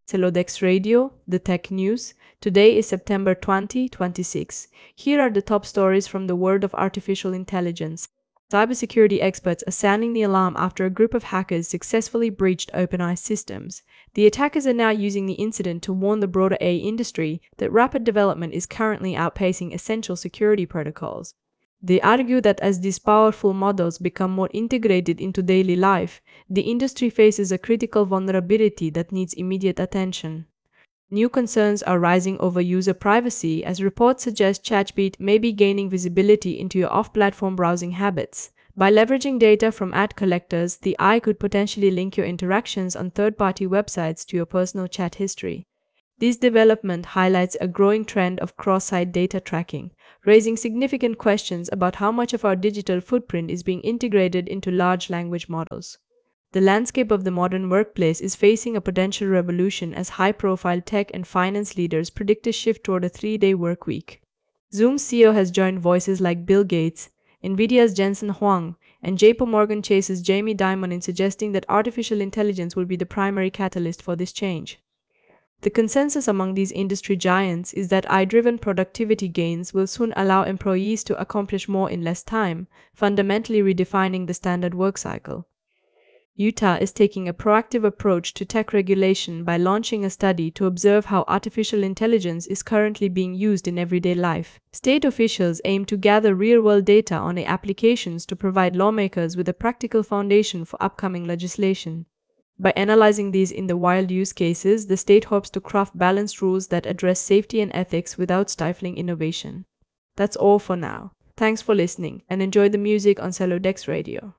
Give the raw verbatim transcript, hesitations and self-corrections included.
Celodex Radio, the tech news. Today is September twenty twenty-six. Here are the top stories from the world of artificial intelligence. Cybersecurity experts are sounding the alarm after a group of hackers successfully breached OpenAI systems. The attackers are now using the incident to warn the broader A I industry that rapid development is currently outpacing essential security protocols. They argue that as these powerful models become more integrated into daily life, the industry faces a critical vulnerability that needs immediate attention. New concerns are rising over user privacy as reports suggest ChatGPT may be gaining visibility into your off-platform browsing habits. By leveraging data from ad collectors, the A I could potentially link your interactions on third-party websites to your personal chat history. This development highlights a growing trend of cross-site data tracking, raising significant questions about how much of our digital footprint is being integrated into large language models. The landscape of the modern workplace is facing a potential revolution as high-profile tech and finance leaders predict a shift toward a three-day workweek. Zoom's C E O has joined voices like Bill Gates, NVIDIA's Jensen Huang, and J P Morgan Chase's Jamie Dimon in suggesting that artificial intelligence will be the primary catalyst for this change. The consensus among these industry giants is that A I-driven productivity gains will soon allow employees to accomplish more in less time, fundamentally redefining the standard work cycle. Utah is taking a proactive approach to tech regulation by launching a study to observe how artificial intelligence is currently being used in everyday life. State officials aim to gather real-world data on A I applications to provide lawmakers with a practical foundation for upcoming legislation. By analyzing these in the wild use cases, the state hopes to craft balanced rules that address safety and ethics without stifling innovation. That's all for now. Thanks for listening, and enjoy the music on Celodex Radio.